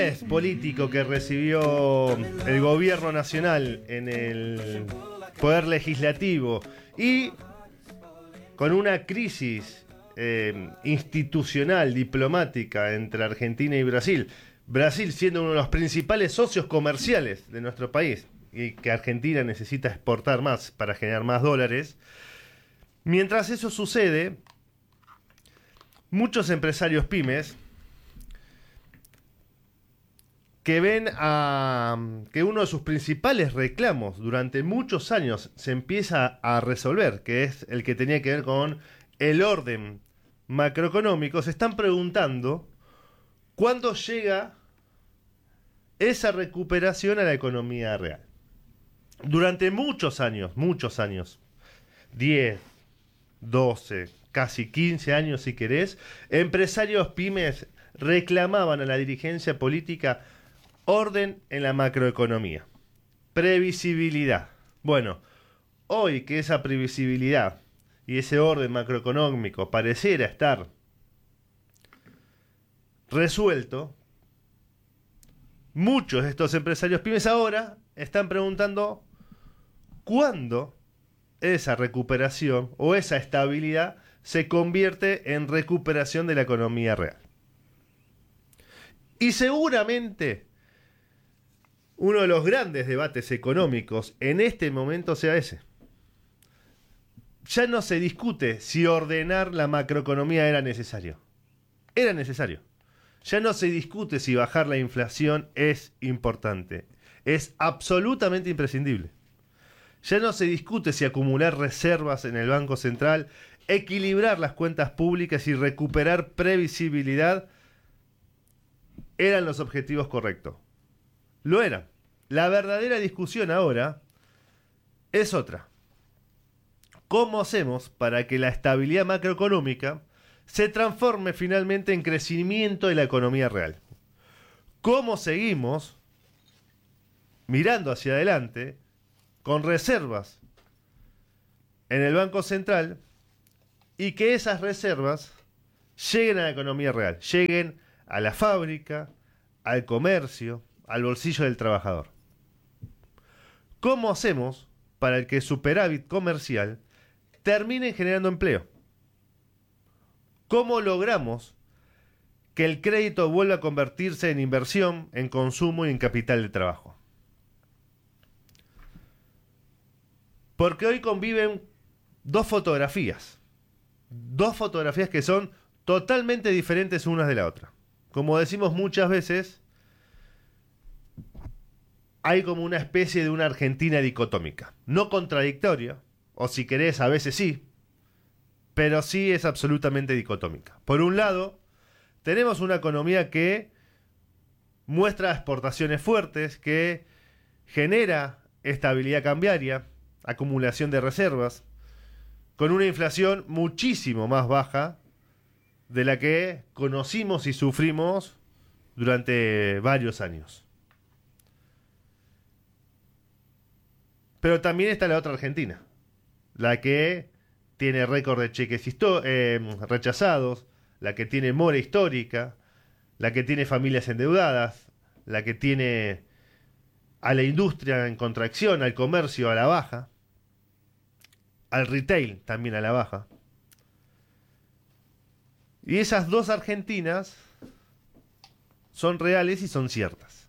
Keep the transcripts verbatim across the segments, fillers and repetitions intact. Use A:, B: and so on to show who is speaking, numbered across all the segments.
A: lunes político que recibió el gobierno nacional en el poder legislativo y con una crisis eh, institucional, diplomática entre Argentina y Brasil. Brasil siendo uno de los principales socios comerciales de nuestro país y que Argentina necesita exportar más para generar más dólares. Mientras eso sucede, muchos empresarios pymes que ven a que uno de sus principales reclamos durante muchos años se empieza a resolver, que es el que tenía que ver con el orden macroeconómico, se están preguntando cuándo llega esa recuperación a la economía real. Durante muchos años, muchos años, diez, doce, casi quince años si querés, empresarios pymes reclamaban a la dirigencia política orden en la macroeconomía, previsibilidad. Bueno, hoy que esa previsibilidad y ese orden macroeconómico pareciera estar resuelto, muchos de estos empresarios pymes ahora están preguntando cuándo esa recuperación o esa estabilidad se convierte en recuperación de la economía real. Y seguramente uno de los grandes debates económicos en este momento sea ese. Ya no se discute si ordenar la macroeconomía era necesario. Era necesario. Ya no se discute si bajar la inflación es importante. Es absolutamente imprescindible. Ya no se discute si acumular reservas en el Banco Central, equilibrar las cuentas públicas y recuperar previsibilidad eran los objetivos correctos. Lo eran. La verdadera discusión ahora es otra. ¿Cómo hacemos para que la estabilidad macroeconómica se transforme finalmente en crecimiento de la economía real? ¿Cómo seguimos mirando hacia adelante con reservas en el Banco Central y que esas reservas lleguen a la economía real, lleguen a la fábrica, al comercio, al bolsillo del trabajador? ¿Cómo hacemos para que el superávit comercial termine generando empleo? ¿Cómo logramos que el crédito vuelva a convertirse en inversión, en consumo y en capital de trabajo? Porque hoy conviven dos fotografías. Dos fotografías que son totalmente diferentes unas de la otra. Como decimos muchas veces, hay como una especie de una Argentina dicotómica. No contradictoria, o si querés, a veces sí, pero sí es absolutamente dicotómica. Por un lado, tenemos una economía que muestra exportaciones fuertes, que genera estabilidad cambiaria, acumulación de reservas, con una inflación muchísimo más baja de la que conocimos y sufrimos durante varios años. Pero también está la otra Argentina, la que tiene récord de cheques histo- eh, rechazados, la que tiene mora histórica, la que tiene familias endeudadas, la que tiene a la industria en contracción, al comercio a la baja, al retail también a la baja. Y esas dos Argentinas son reales y son ciertas.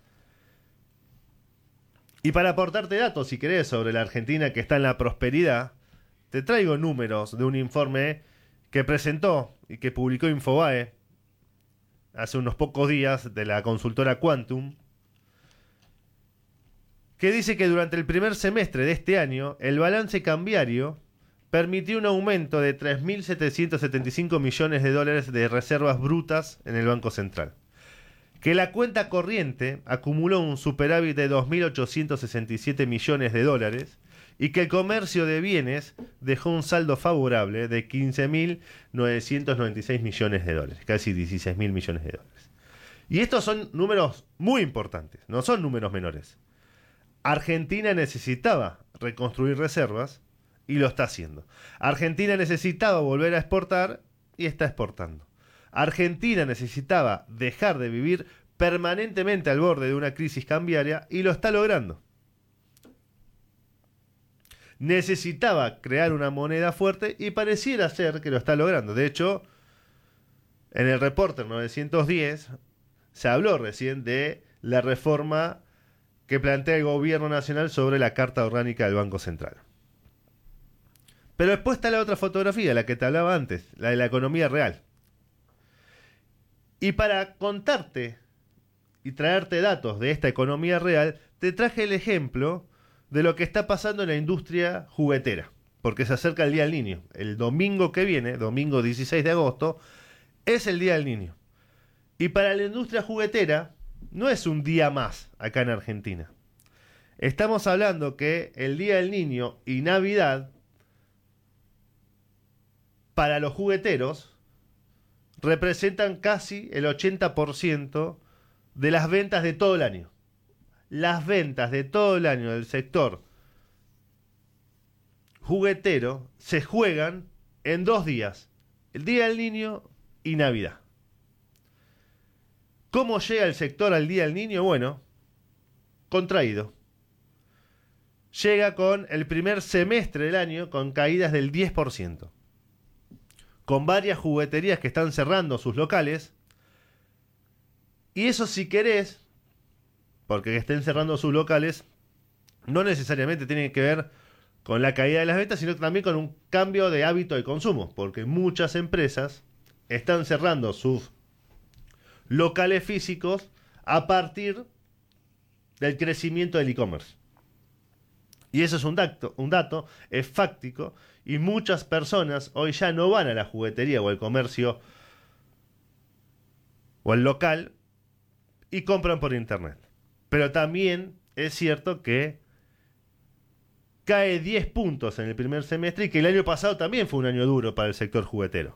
A: Y para aportarte datos, si querés, sobre la Argentina que está en la prosperidad, te traigo números de un informe que presentó y que publicó Infobae hace unos pocos días de la consultora Quantum, que dice que durante el primer semestre de este año el balance cambiario permitió un aumento de tres mil setecientos setenta y cinco millones de dólares de reservas brutas en el Banco Central, que la cuenta corriente acumuló un superávit de dos mil ochocientos sesenta y siete millones de dólares y que el comercio de bienes dejó un saldo favorable de quince mil novecientos noventa y seis millones de dólares, casi dieciséis mil millones de dólares. Y estos son números muy importantes, no son números menores. Argentina necesitaba reconstruir reservas y lo está haciendo. Argentina necesitaba volver a exportar y está exportando. Argentina necesitaba dejar de vivir permanentemente al borde de una crisis cambiaria y lo está logrando. Necesitaba crear una moneda fuerte y pareciera ser que lo está logrando. De hecho, en el Reporter novecientos diez se habló recién de la reforma que plantea el gobierno nacional sobre la Carta Orgánica del Banco Central. Pero después está la otra fotografía, la que te hablaba antes, la de la economía real. Y para contarte y traerte datos de esta economía real, te traje el ejemplo de lo que está pasando en la industria juguetera, porque se acerca el Día del Niño. El domingo que viene, domingo dieciséis de agosto, es el Día del Niño. Y para la industria juguetera no es un día más acá en Argentina. Estamos hablando que el Día del Niño y Navidad, para los jugueteros, representan casi el ochenta por ciento de las ventas de todo el año. Las ventas de todo el año del sector juguetero se juegan en dos días, el Día del Niño y Navidad. ¿Cómo llega el sector al Día del Niño? Bueno, contraído. Llega con el primer semestre del año con caídas del diez por ciento. Con varias jugueterías que están cerrando sus locales. Y eso, si querés, porque estén cerrando sus locales, no necesariamente tiene que ver con la caída de las ventas, sino también con un cambio de hábito de consumo, porque muchas empresas están cerrando sus locales físicos a partir del crecimiento del e-commerce. Y eso es un dato, un dato, es fáctico, y muchas personas hoy ya no van a la juguetería o al comercio o al local y compran por internet. Pero también es cierto que cae diez puntos en el primer semestre y que el año pasado también fue un año duro para el sector juguetero.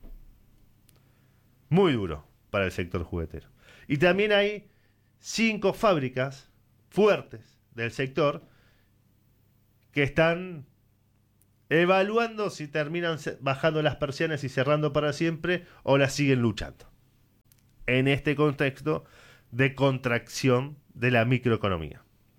A: Muy duro para el sector juguetero. Y también hay cinco fábricas fuertes del sector que están evaluando si terminan bajando las persianas y cerrando para siempre o las siguen luchando. En este contexto de contracción de la microeconomía.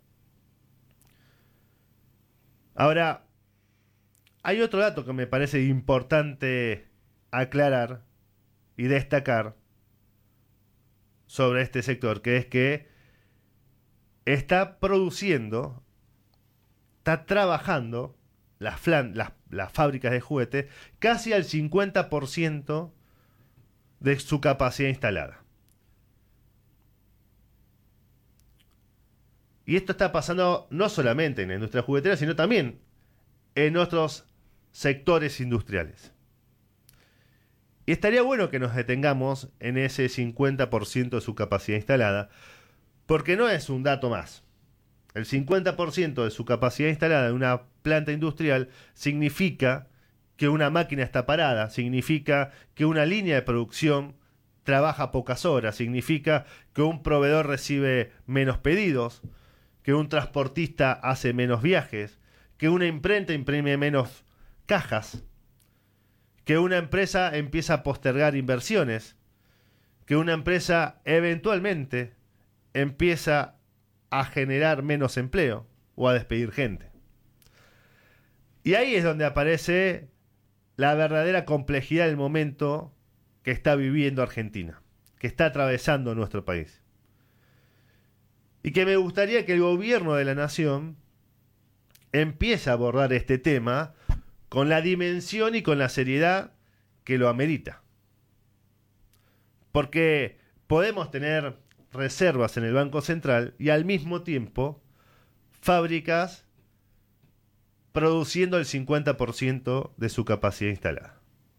A: Ahora, hay otro dato que me parece importante aclarar y destacar sobre este sector, que es que está produciendo, está trabajando las, flan, las, las fábricas de juguetes casi al cincuenta por ciento de su capacidad instalada. Y esto está pasando no solamente en la industria juguetera, sino también en otros sectores industriales. Y estaría bueno que nos detengamos en ese cincuenta por ciento de su capacidad instalada, porque no es un dato más. El cincuenta por ciento de su capacidad instalada en una planta industrial significa que una máquina está parada, significa que una línea de producción trabaja pocas horas, significa que un proveedor recibe menos pedidos, que un transportista hace menos viajes, que una imprenta imprime menos cajas, que una empresa empieza a postergar inversiones, que una empresa eventualmente empieza a generar menos empleo o a despedir gente. Y ahí es donde aparece la verdadera complejidad del momento que está viviendo Argentina, que está atravesando nuestro país. Y que me gustaría que el gobierno de la nación empiece a abordar este tema con la dimensión y con la seriedad que lo amerita. Porque podemos tener reservas en el Banco Central y al mismo tiempo fábricas produciendo el cincuenta por ciento de su capacidad instalada.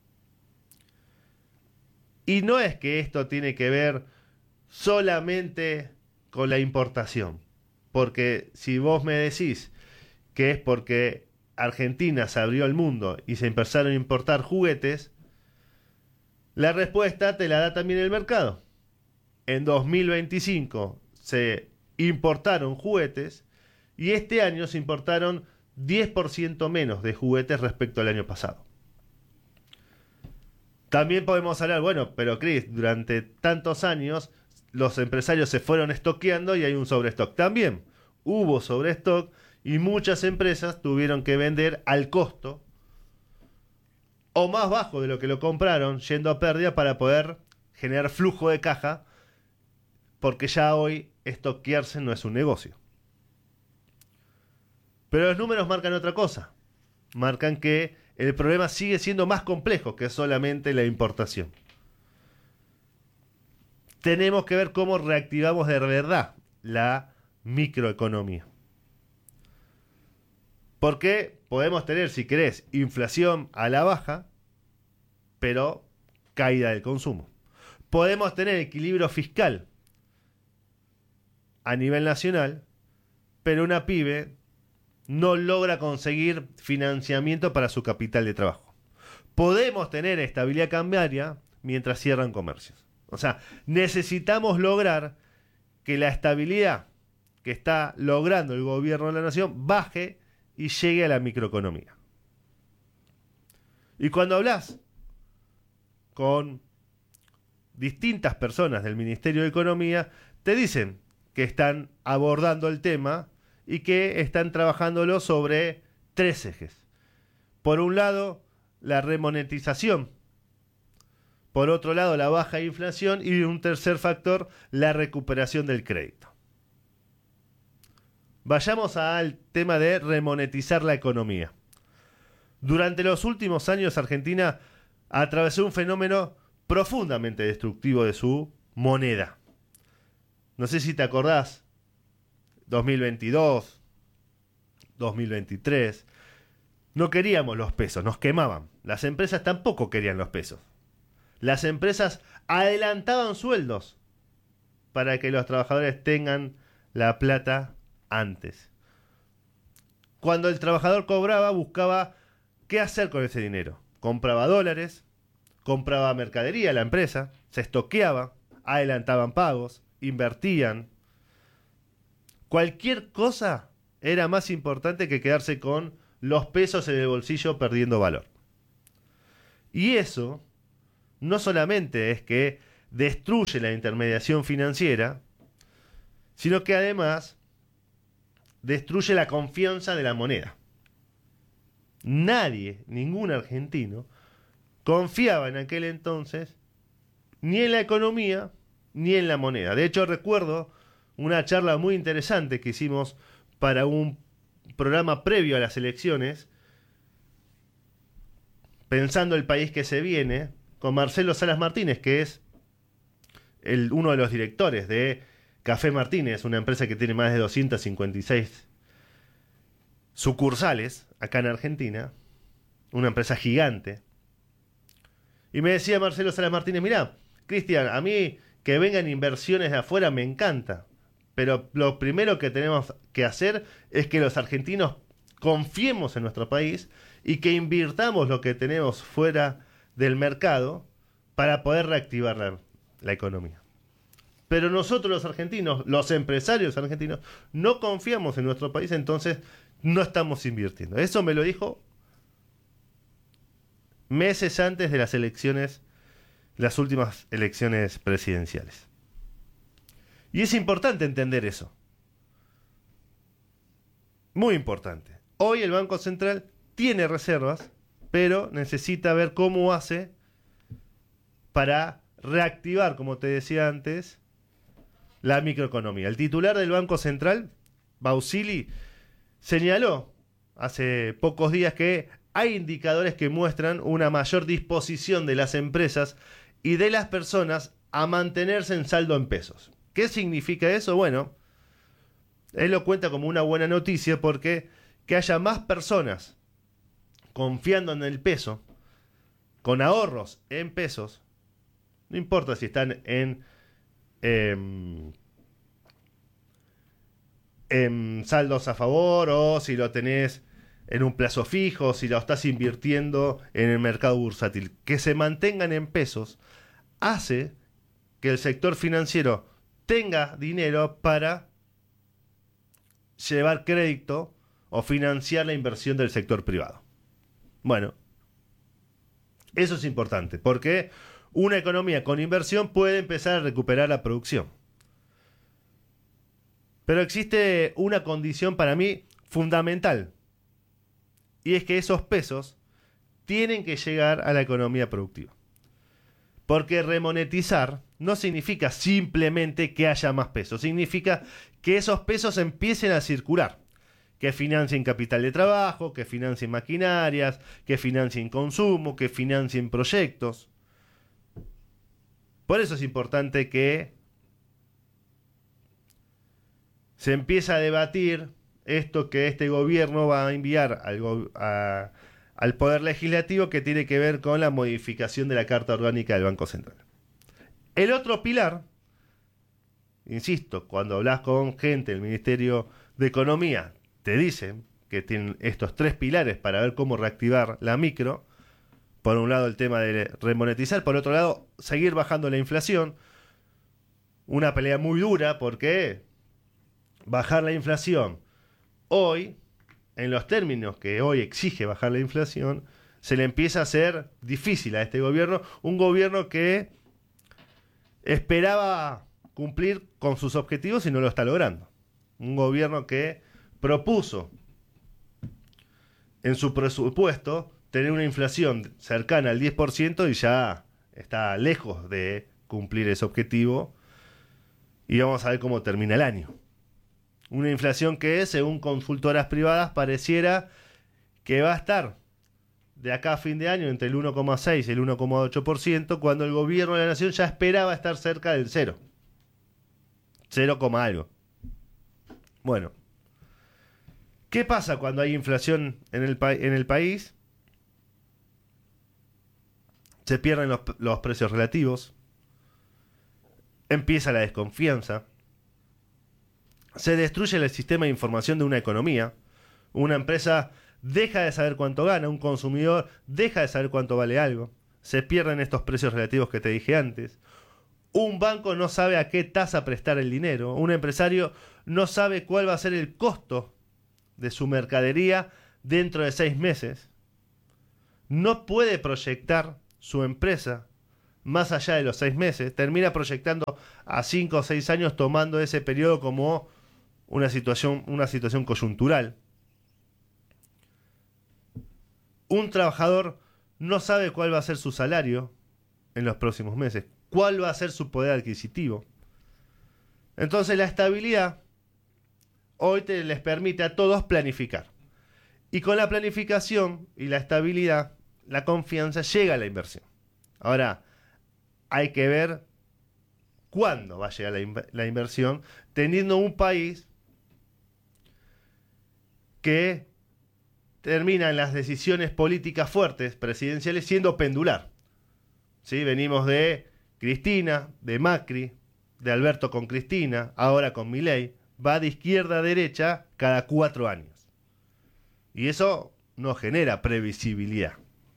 A: Y no es que esto tiene que ver solamente con la importación, porque si vos me decís que es porque Argentina se abrió al mundo y se empezaron a importar juguetes, la respuesta te la da también el mercado. En dos mil veinticinco se importaron juguetes y este año se importaron diez por ciento menos de juguetes respecto al año pasado. También podemos hablar, bueno, pero Chris, durante tantos años los empresarios se fueron estoqueando y hay un sobrestock. También hubo sobrestock y muchas empresas tuvieron que vender al costo o más bajo de lo que lo compraron, yendo a pérdida para poder generar flujo de caja, porque ya hoy estoquearse no es un negocio. Pero los números marcan otra cosa. Marcan que el problema sigue siendo más complejo que solamente la importación. Tenemos que ver cómo reactivamos de verdad la microeconomía. Porque podemos tener, si querés, inflación a la baja, pero caída del consumo. Podemos tener equilibrio fiscal a nivel nacional, pero una pyme no logra conseguir financiamiento para su capital de trabajo. Podemos tener estabilidad cambiaria mientras cierran comercios. O sea, necesitamos lograr que la estabilidad que está logrando el gobierno de la nación baje y llegue a la microeconomía. Y cuando hablas con distintas personas del Ministerio de Economía, te dicen que están abordando el tema y que están trabajándolo sobre tres ejes. Por un lado, la remonetización. Por otro lado, la baja inflación. Y un tercer factor, la recuperación del crédito. Vayamos al tema de remonetizar la economía. Durante los últimos años, Argentina atravesó un fenómeno profundamente destructivo de su moneda. No sé si te acordás, dos mil veintidós, dos mil veintitrés, no queríamos los pesos, nos quemaban. Las empresas tampoco querían los pesos. Las empresas adelantaban sueldos para que los trabajadores tengan la plata antes. Cuando el trabajador cobraba, buscaba qué hacer con ese dinero. Compraba dólares, compraba mercadería la empresa, se estoqueaba, adelantaban pagos, invertían. Cualquier cosa era más importante que quedarse con los pesos en el bolsillo perdiendo valor. Y eso no solamente es que destruye la intermediación financiera, sino que además destruye la confianza de la moneda. Nadie, ningún argentino, confiaba en aquel entonces ni en la economía ni en la moneda. De hecho, recuerdo una charla muy interesante que hicimos para un programa previo a las elecciones, pensando el país que se viene, con Marcelo Salas Martínez, que es el, uno de los directores de Café Martínez, una empresa que tiene más de doscientas cincuenta y seis sucursales acá en Argentina, una empresa gigante. Y me decía Marcelo Salas Martínez, mirá, Cristian, a mí que vengan inversiones de afuera me encanta, pero lo primero que tenemos que hacer es que los argentinos confiemos en nuestro país y que invirtamos lo que tenemos fuera del mercado para poder reactivar la, la economía. Pero nosotros los argentinos, los empresarios argentinos, no confiamos en nuestro país, entonces no estamos invirtiendo. Eso me lo dijo meses antes de las elecciones, las últimas elecciones presidenciales. Y es importante entender eso. Muy importante. Hoy el Banco Central tiene reservas, pero necesita ver cómo hace para reactivar, como te decía antes, la microeconomía. El titular del Banco Central, Bausili, señaló hace pocos días que hay indicadores que muestran una mayor disposición de las empresas y de las personas a mantenerse en saldo en pesos. ¿Qué significa eso? Bueno, él lo cuenta como una buena noticia porque que haya más personas confiando en el peso, con ahorros en pesos, no importa si están en, eh, en saldos a favor o si lo tenés en un plazo fijo, si lo estás invirtiendo en el mercado bursátil, que se mantengan en pesos, hace que el sector financiero tenga dinero para llevar crédito o financiar la inversión del sector privado. Bueno, eso es importante, porque una economía con inversión puede empezar a recuperar la producción. Pero existe una condición para mí fundamental. Y es que esos pesos tienen que llegar a la economía productiva. Porque remonetizar no significa simplemente que haya más pesos. Significa que esos pesos empiecen a circular. Que financien capital de trabajo, que financien maquinarias, que financien consumo, que financien proyectos. Por eso es importante que se empiece a debatir esto que este gobierno va a enviar al, go- a, al Poder Legislativo, que tiene que ver con la modificación de la Carta Orgánica del Banco Central. El otro pilar, insisto, cuando hablas con gente del Ministerio de Economía, te dicen que tienen estos tres pilares para ver cómo reactivar la micro. Por un lado el tema de remonetizar, por otro lado seguir bajando la inflación. Una pelea muy dura porque bajar la inflación hoy, en los términos que hoy exige bajar la inflación, se le empieza a hacer difícil a este gobierno. Un gobierno que esperaba cumplir con sus objetivos y no lo está logrando. Un gobierno que propuso en su presupuesto tener una inflación cercana al diez por ciento y ya está lejos de cumplir ese objetivo. Y vamos a ver cómo termina el año. Una inflación que, según consultoras privadas, pareciera que va a estar de acá a fin de año entre el uno coma seis y el uno coma ocho por ciento, cuando el gobierno de la nación ya esperaba estar cerca del cero. Cero, algo. Bueno, ¿qué pasa cuando hay inflación en el, pa- en el país? Se pierden los, los precios relativos, empieza la desconfianza, se destruye el sistema de información de una economía, una empresa deja de saber cuánto gana, un consumidor deja de saber cuánto vale algo, se pierden estos precios relativos que te dije antes, un banco no sabe a qué tasa prestar el dinero, un empresario no sabe cuál va a ser el costo de su mercadería dentro de seis meses, no puede proyectar su empresa más allá de los seis meses, termina proyectando a cinco o seis años, tomando ese periodo como una situación, una situación coyuntural. Un trabajador no sabe cuál va a ser su salario en los próximos meses, cuál va a ser su poder adquisitivo. Entonces la estabilidad hoy te les permite a todos planificar. Y con la planificación y la estabilidad, la confianza, llega a la inversión. Ahora, hay que ver cuándo va a llegar la, in- la inversión, teniendo un país que termina en las decisiones políticas fuertes, presidenciales, siendo pendular. ¿Sí? Venimos de Cristina, de Macri, de Alberto con Cristina, ahora con Milei. Va de izquierda a derecha cada cuatro años. Y eso no genera previsibilidad.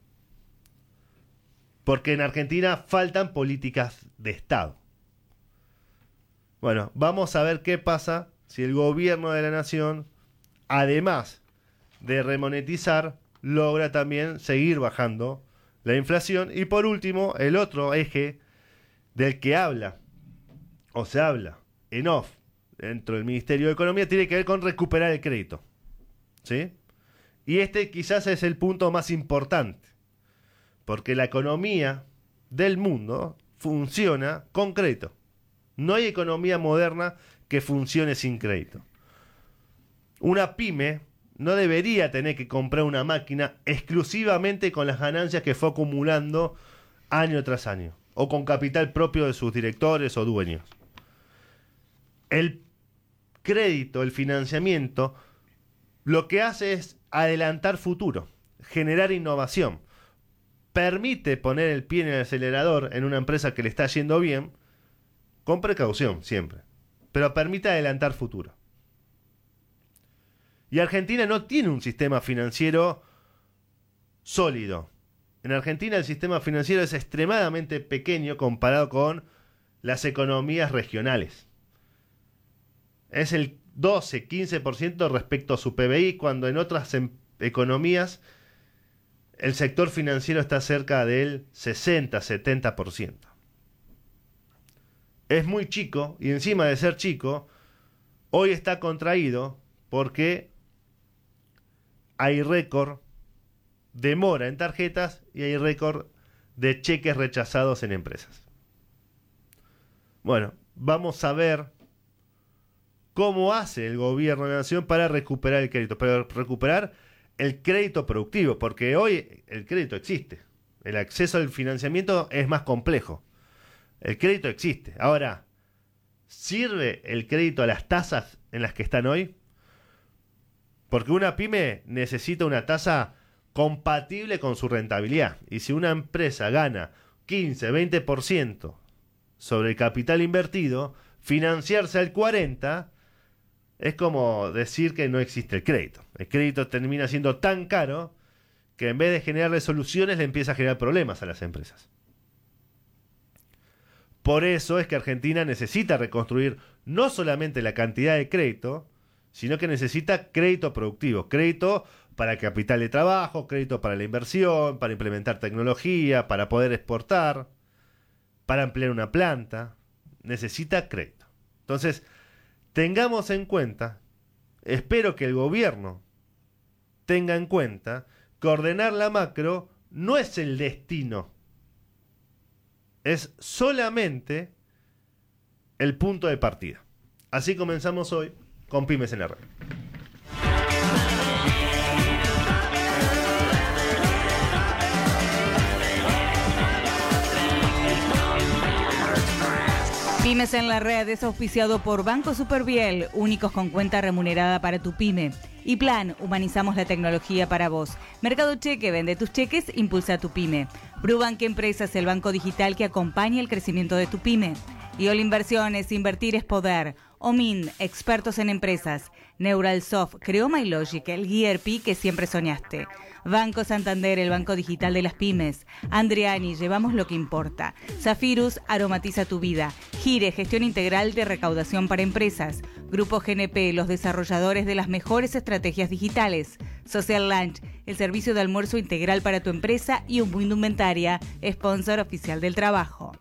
A: Porque en Argentina faltan políticas de Estado. Bueno, vamos a ver qué pasa si el gobierno de la nación, además de remonetizar, logra también seguir bajando la inflación. Y por último, el otro eje del que habla, o se habla en off, dentro del Ministerio de Economía, tiene que ver con recuperar el crédito. ¿Sí? Y este quizás es el punto más importante. Porque la economía del mundo funciona con crédito. No hay economía moderna que funcione sin crédito. Una pyme no debería tener que comprar una máquina exclusivamente con las ganancias que fue acumulando año tras año, o con capital propio de sus directores o dueños. El crédito, el financiamiento, lo que hace es adelantar futuro, generar innovación. Permite poner el pie en el acelerador en una empresa que le está yendo bien, con precaución siempre, pero permite adelantar futuro. Y Argentina no tiene un sistema financiero sólido. En Argentina el sistema financiero es extremadamente pequeño comparado con las economías regionales. Es el doce a quince por ciento respecto a su P B I, cuando en otras em- economías el sector financiero está cerca del sesenta a setenta por ciento. Es muy chico, y encima de ser chico, hoy está contraído porque hay récord de mora en tarjetas y hay récord de cheques rechazados en empresas. Bueno, vamos a ver cómo hace el gobierno de la nación para recuperar el crédito, para recuperar el crédito productivo, porque hoy el crédito existe. El acceso al financiamiento es más complejo. El crédito existe. Ahora, ¿sirve el crédito a las tasas en las que están hoy? Porque una pyme necesita una tasa compatible con su rentabilidad. Y si una empresa gana quince, veinte por ciento sobre el capital invertido, financiarse al cuarenta por ciento es como decir que no existe el crédito. El crédito termina siendo tan caro que en vez de generarle soluciones le empieza a generar problemas a las empresas. Por eso es que Argentina necesita reconstruir no solamente la cantidad de crédito, sino que necesita crédito productivo, crédito para capital de trabajo, crédito para la inversión, para implementar tecnología, para poder exportar, para ampliar una planta. Necesita crédito. Entonces, tengamos en cuenta, espero que el gobierno tenga en cuenta que ordenar la macro no es el destino, es solamente el punto de partida. Así comenzamos hoy con Pymes en la Red.
B: Pymes en la Red es auspiciado por Banco Superviel, únicos con cuenta remunerada para tu pyme. Y Plan, humanizamos la tecnología para vos. Mercado Cheque, vende tus cheques, impulsa tu pyme. Brubank Empresas, el banco digital que acompaña el crecimiento de tu pyme. Y All Inversiones, invertir es poder. Omin, expertos en empresas. Neuralsoft, creó MyLogic, el E R P que siempre soñaste. Banco Santander, el banco digital de las pymes. Andriani, llevamos lo que importa. Zafirus, aromatiza tu vida. Gire, gestión integral de recaudación para empresas. Grupo G N P, los desarrolladores de las mejores estrategias digitales. Social Lunch, el servicio de almuerzo integral para tu empresa. Y Un Mundo Indumentaria, sponsor oficial del trabajo.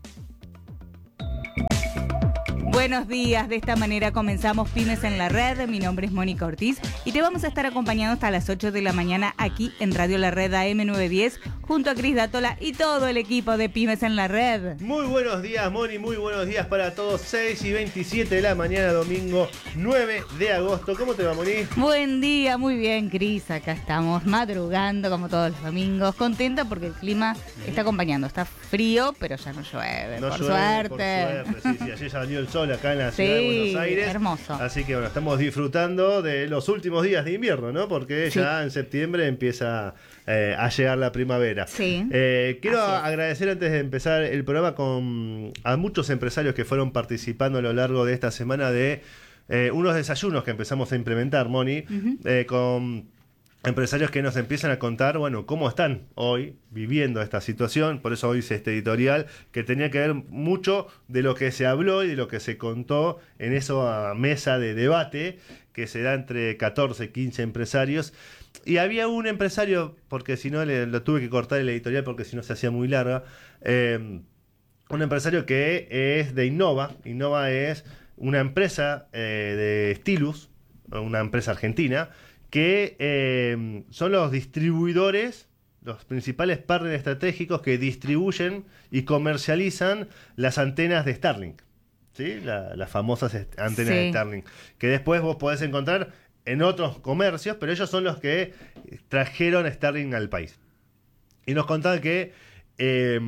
B: Buenos días, de esta manera comenzamos Pymes en la Red. Mi nombre es Mónica Ortiz y te vamos a estar acompañando hasta las ocho de la mañana aquí en Radio La Red A M novecientos diez junto a Cris Dátola y todo el equipo de Pymes en la Red.
A: Muy buenos días, Moni, muy buenos días para todos. seis y veintisiete de la mañana, domingo nueve de agosto. ¿Cómo te va, Moni?
B: Buen día, muy bien, Cris. Acá estamos madrugando como todos los domingos. Contenta porque el clima está acompañando. Está frío, pero ya no llueve,
A: no
B: por,
A: llueve
B: suerte.
A: por suerte. Sí, sí, ayer salió el sol acá en la
B: Sí,
A: ciudad de Buenos Aires.
B: Hermoso.
A: Así que bueno, estamos disfrutando de los últimos días de invierno, ¿no? Porque
B: Sí.
A: ya en septiembre empieza eh, a llegar la primavera.
B: Sí.
A: Eh, quiero
B: Así es.
A: agradecer antes de empezar el programa con a muchos empresarios que fueron participando a lo largo de esta semana de eh, unos desayunos que empezamos a implementar, Moni,
B: Uh-huh.
A: eh, con empresarios que nos empiezan a contar, bueno, cómo están hoy viviendo esta situación. Por eso hoy hice este editorial que tenía que ver mucho de lo que se habló y de lo que se contó en esa mesa de debate que se da entre catorce, quince empresarios. Y había un empresario, porque si no le, lo tuve que cortar el editorial porque si no se hacía muy larga, eh, un empresario que es de Innova. Innova es una empresa eh, de Stilus, una empresa argentina, que eh, son los distribuidores, los principales partners estratégicos que distribuyen y comercializan las antenas de Starlink, ¿sí? La, las famosas est- antenas
B: Sí.
A: de Starlink, que después vos podés encontrar en otros comercios, pero ellos son los que trajeron Starlink al país. Y nos contaban que eh,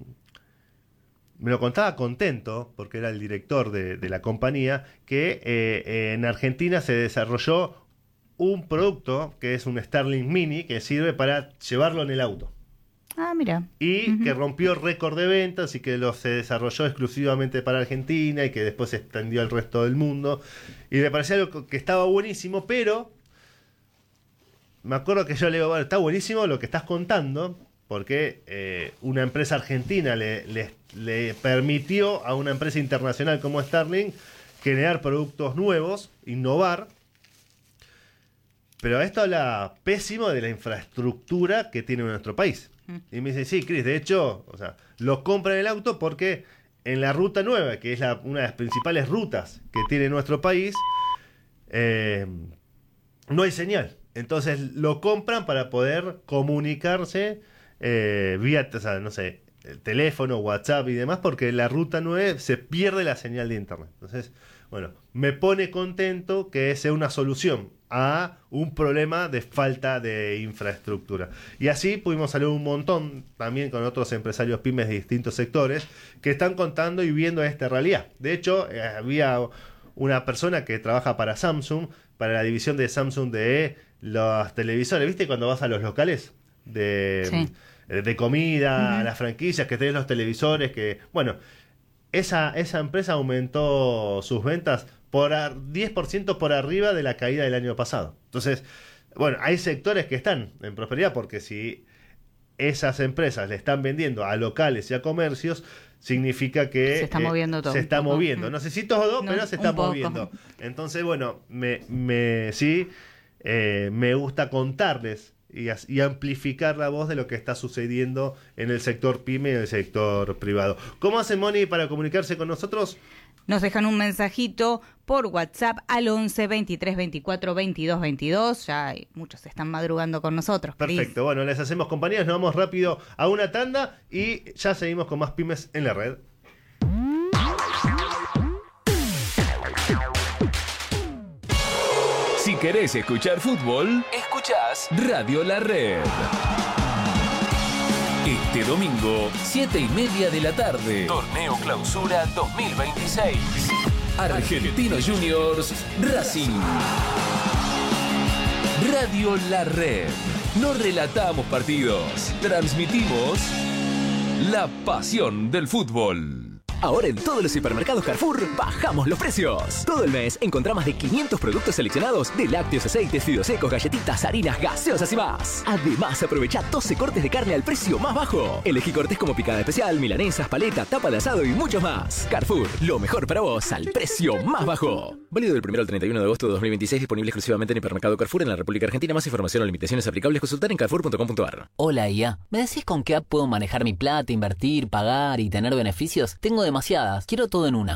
A: me lo contaba contento, porque era el director de, de la compañía, que eh, en Argentina se desarrolló un producto que es un Starlink Mini que sirve para llevarlo en el auto.
B: Ah, mira.
A: Y
B: Uh-huh.
A: que rompió récord de ventas y que lo se desarrolló exclusivamente para Argentina y que después se extendió al resto del mundo. Y me parecía algo que estaba buenísimo, pero me acuerdo que yo le digo, bueno, está buenísimo lo que estás contando, porque eh, una empresa argentina le, le, le permitió a una empresa internacional como Starlink generar productos nuevos, innovar. Pero esto habla pésimo de la infraestructura que tiene nuestro país. Y me dice, sí, Cris, de hecho, o sea, lo compra en el auto porque en la ruta nueva, que es la, una de las principales rutas que tiene nuestro país, eh, no hay señal. Entonces lo compran para poder comunicarse eh, vía, o sea, no sé, el teléfono, WhatsApp y demás, porque en la ruta nueve se pierde la señal de internet. Entonces, bueno, me pone contento que sea una solución a un problema de falta de infraestructura. Y así pudimos salir un montón también con otros empresarios pymes de distintos sectores que están contando y viendo esta realidad. De hecho, eh, había una persona que trabaja para Samsung, para la división de Samsung de los televisores. ¿Viste cuando vas a los locales de,
B: sí.
A: de comida,
B: uh-huh.
A: a las franquicias, que tenés los televisores? Que bueno, esa, esa empresa aumentó sus ventas por diez por ciento por arriba de la caída del año pasado. Entonces, bueno, hay sectores que están en prosperidad, porque si esas empresas le están vendiendo a locales y a comercios, significa que
B: se está moviendo
A: eh,
B: todo.
A: Se está moviendo. No sé si todo,
B: no,
A: pero se está
B: poco.
A: moviendo. Entonces, bueno, me, me sí, eh, me gusta contarles y, y amplificar la voz de lo que está sucediendo en el sector pyme y en el sector privado. ¿Cómo hace Moni para comunicarse con nosotros?
B: Nos dejan un mensajito por WhatsApp al once, veintitrés, veinticuatro, veintidós, veintidós. Ya hay, muchos están madrugando con nosotros.
A: Perfecto,
B: Cris.
A: Bueno, les hacemos compañía, nos vamos rápido a una tanda y ya seguimos con más pymes en la red.
C: Si querés escuchar fútbol, escuchás Radio La Red. Este domingo, siete y media de la tarde. Torneo Clausura dos mil veintiséis. Argentinos Juniors Racing. Radio La Red. No relatamos partidos, transmitimos la pasión del fútbol.
D: Ahora en todos los hipermercados Carrefour bajamos los precios. Todo el mes encontrá más de quinientos productos seleccionados de lácteos, aceites, fideos secos, galletitas, harinas, gaseosas y más. Además, aprovecha doce cortes de carne al precio más bajo. Elegí cortes como picada especial, milanesas, paleta, tapa de asado y muchos más. Carrefour, lo mejor para vos al precio más bajo. Válido del primero al treinta y uno de agosto de dos mil veintiséis, disponible exclusivamente en hipermercado Carrefour en la República Argentina. Más información o limitaciones aplicables, consultar en carrefour punto com punto a r.
E: Hola I A, ¿me decís con qué app puedo manejar mi plata, invertir, pagar y tener beneficios? Tengo demasiadas, quiero todo en una.